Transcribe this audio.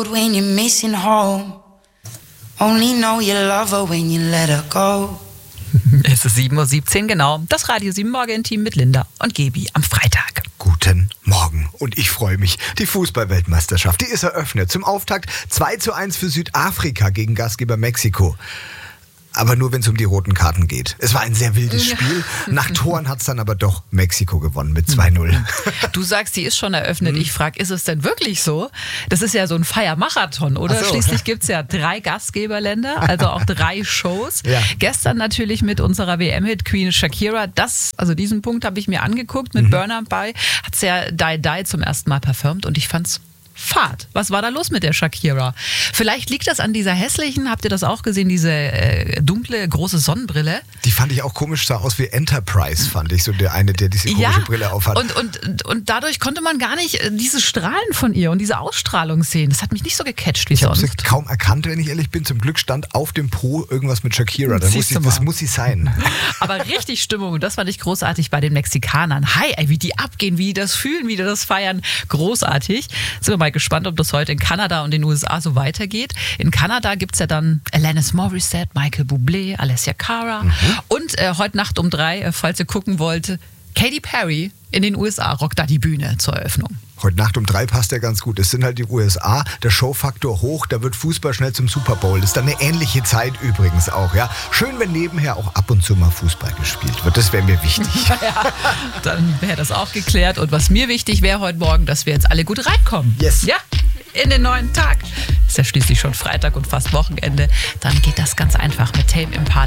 road when you're missing home. Only know you love her when you let her go. Es ist 7:17 Uhr, genau. Das Radio 7 Morgen-Team mit Linda und Gebi am Freitag. Guten Morgen. Und ich freue mich. Die Fußball-Weltmeisterschaft, die ist eröffnet. Zum Auftakt 2:1 für Südafrika gegen Gastgeber Mexiko. Aber nur, wenn es um die roten Karten geht. Es war ein sehr wildes Spiel. Nach Toren hat es dann aber doch Mexiko gewonnen mit 2:0. Du sagst, die ist schon eröffnet. Ich frage, ist es denn wirklich so? Das ist ja so ein Feiermarathon, oder? Ach so. Schließlich gibt es ja 3 Gastgeberländer, also auch 3 Shows. Ja. Gestern natürlich mit unserer WM-Hit-Queen Shakira. Diesen Punkt habe ich mir angeguckt mit Burna Boy. Hat sie ja Die Die zum ersten Mal performt und ich fand's Fahrt. Was war da los mit der Shakira? Vielleicht liegt das an dieser hässlichen, habt ihr das auch gesehen, diese dunkle, große Sonnenbrille? Die fand ich auch komisch, sah aus wie Enterprise, fand ich. So der eine, der diese komische Brille aufhat. Und dadurch konnte man gar nicht diese Strahlen von ihr und diese Ausstrahlung sehen. Das hat mich nicht so gecatcht wie Ich habe sonst. sie kaum erkannt, wenn ich ehrlich bin. Zum Glück stand auf dem Po irgendwas mit Shakira. Das muss sie sein. Aber richtig Stimmung, und das fand ich großartig bei den Mexikanern. Hi, ey, wie die abgehen, wie die das fühlen, wie die das feiern. Großartig. Sind wir mal gespannt, ob das heute in Kanada und den USA so weitergeht. In Kanada gibt es ja dann Alanis Morissette, Michael Bublé, Alessia Cara und heute Nacht um 3, falls ihr gucken wollt, Katy Perry in den USA rockt da die Bühne zur Eröffnung. Heute Nacht um 3 passt ja ganz gut. Es sind halt die USA, der Showfaktor hoch, da wird Fußball schnell zum Super Bowl. Das ist dann eine ähnliche Zeit übrigens auch, ja. Schön, wenn nebenher auch ab und zu mal Fußball gespielt wird. Das wäre mir wichtig. Ja, dann wäre das auch geklärt. Und was mir wichtig wäre heute Morgen, dass wir jetzt alle gut reinkommen. Yes. Ja, in den neuen Tag. Ist ja schließlich schon Freitag und fast Wochenende. Dann geht das ganz einfach mit Tame Impala.